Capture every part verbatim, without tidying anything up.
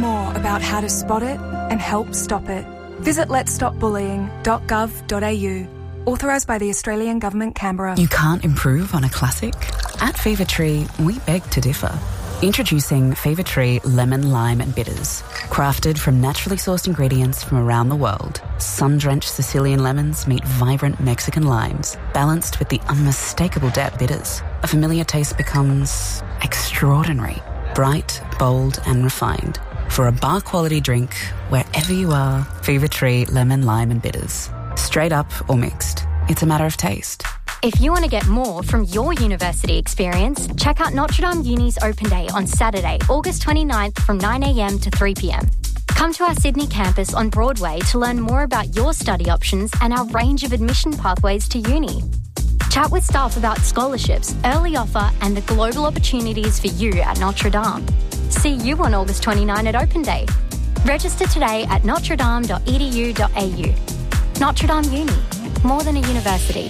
more about how to spot it and help stop it. Visit lets stop bullying dot gov dot a u. Authorised by the Australian Government, Canberra. You can't improve on a classic? At Fever Tree, we beg to differ. Introducing Fever Tree Lemon, Lime and Bitters. Crafted from naturally sourced ingredients from around the world, sun-drenched Sicilian lemons meet vibrant Mexican limes, balanced with the unmistakable depth bitters. A familiar taste becomes extraordinary. Bright, bold and refined. For a bar-quality drink, wherever you are, Fever Tree Lemon, Lime and Bitters. Straight up or mixed. It's a matter of taste. If you want to get more from your university experience, check out Notre Dame Uni's Open Day on Saturday, August twenty-ninth from nine a m to three p m. Come to our Sydney campus on Broadway to learn more about your study options and our range of admission pathways to uni. Chat with staff about scholarships, early offer and the global opportunities for you at Notre Dame. See you on August twenty-ninth at Open Day. Register today at notre dame dot e d u dot a u. Notre Dame Uni, more than a university.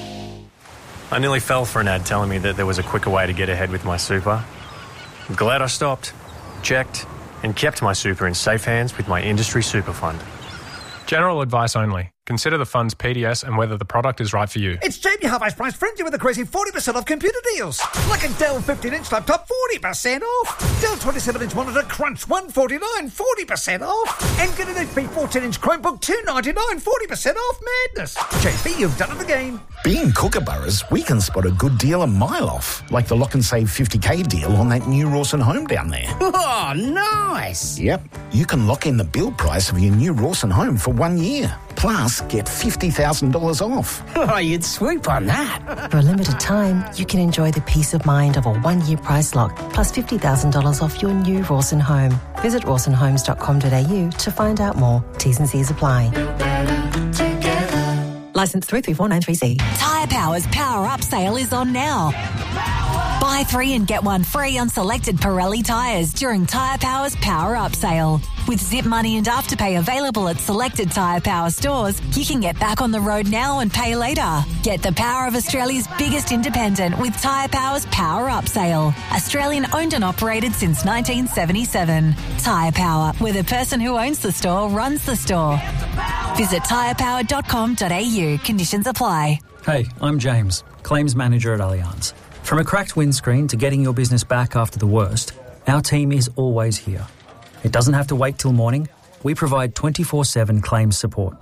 I nearly fell for an ad telling me that there was a quicker way to get ahead with my super. I'm glad I stopped, checked, and kept my super in safe hands with my industry super fund. General advice only. Consider the fund's P D S and whether the product is right for you. It's Jamie Half-Ice Price Frenzy with a crazy forty percent off computer deals. Like a Dell fifteen inch laptop, forty percent off. Dell twenty-seven inch monitor, crunch, one forty-nine, forty percent off. And get an H P fourteen inch Chromebook, two ninety-nine, forty percent off. Madness. J P, you've done it again. Being Kookaburras, we can spot a good deal a mile off. Like the lock and save fifty k deal on that new Rawson home down there. Oh, nice. Yep. You can lock in the build price of your new Rawson home for one year. Plus, get fifty thousand dollars off. Oh, you'd swoop on that. For a limited time, you can enjoy the peace of mind of a one-year price lock, plus fifty thousand dollars off your new Rawson home. Visit rawson homes dot com dot a u to find out more. T's and C's apply. Licence three three four nine three C. Tyre Power's Power Up sale is on now. Buy three and get one free on selected Pirelli tyres during Tyre Power's Power Up sale. With Zip Money and Afterpay available at selected Tyre Power stores, you can get back on the road now and pay later. Get the power of Australia's biggest independent with Tyre Power's Power Up sale. Australian owned and operated since nineteen seventy-seven. Tyre Power, where the person who owns the store runs the store. Visit tyre power dot com dot a u. Conditions apply. Hey, I'm James, Claims Manager at Allianz. From a cracked windscreen to getting your business back after the worst, our team is always here. It doesn't have to wait till morning. We provide twenty-four seven claims support.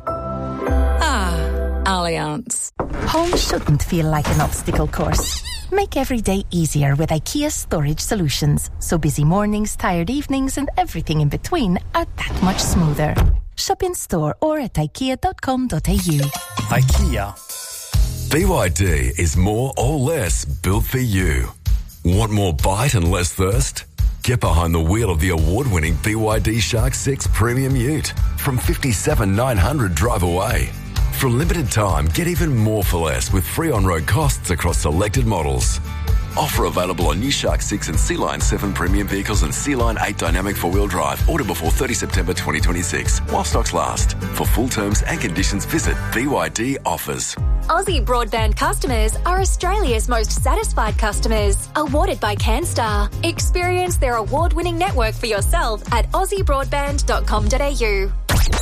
Ah, Allianz. Home shouldn't feel like an obstacle course. Make every day easier with IKEA Storage Solutions, so busy mornings, tired evenings and everything in between are that much smoother. Shop in store or at ikea dot com dot a u. IKEA. B Y D is more or less built for you. Want more bite and less thirst? Get behind the wheel of the award-winning B Y D Shark six Premium Ute from fifty-seven thousand nine hundred drive away. For a limited time, get even more for less with free on-road costs across selected models. Offer available on new Shark six and Sea Line seven premium vehicles and Sea Line eight dynamic four-wheel drive. Order before thirtieth September twenty twenty-six while stocks last. For full terms and conditions, visit B Y D Offers. Aussie Broadband customers are Australia's most satisfied customers. Awarded by CanStar. Experience their award-winning network for yourself at aussie broadband dot com dot a u.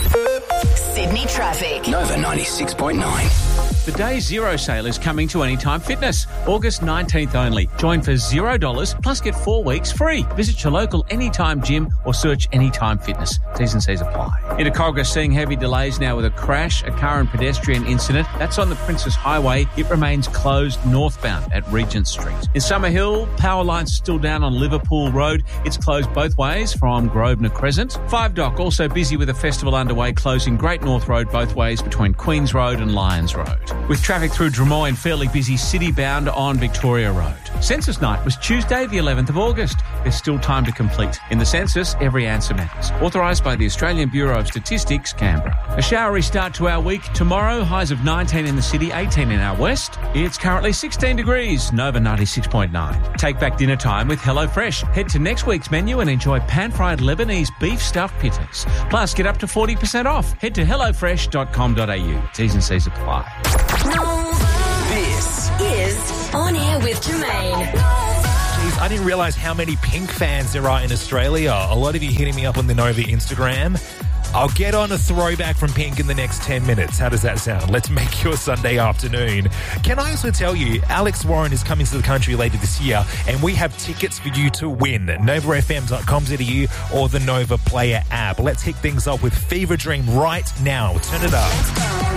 Sydney traffic. Nova ninety-six point nine. The Day Zero sale is coming to Anytime Fitness, August nineteenth only. Join for zero dollars plus get four weeks free. Visit your local Anytime gym or search Anytime Fitness. T's and C's apply. Into Colga, seeing heavy delays now with a crash, a car and pedestrian incident. That's on the Princess Highway. It remains closed northbound at Regent Street. In Summerhill, power lines still down on Liverpool Road. It's closed both ways from Grosvenor Crescent. Five Dock also busy with a festival underway, closing Great North Road both ways between Queens Road and Lyons Road. With traffic through Drummoyne fairly busy city-bound on Victoria Road. Census night was Tuesday the eleventh of August. There's still time to complete. In the census, every answer matters. Authorised by the Australian Bureau of Statistics, Canberra. A showery start to our week tomorrow. Highs of nineteen in the city, eighteen in our west. It's currently sixteen degrees. Nova ninety-six point nine. Take back dinner time with HelloFresh. Head to next week's menu and enjoy pan-fried Lebanese beef stuffed pittas. Plus, get up to forty percent off. Head to hello fresh dot com dot a u. T's and C's apply. This is On Air with Jermaine. Geez, I didn't realise how many Pink fans there are in Australia. A lot of you hitting me up on the Nova Instagram. I'll get on a throwback from Pink in the next ten minutes. How does that sound? Let's make your Sunday afternoon. Can I also tell you, Alex Warren is coming to the country later this year, and we have tickets for you to win. nova f m dot com dot a u or the Nova Player app. Let's kick things off with Fever Dream right now. Turn it up.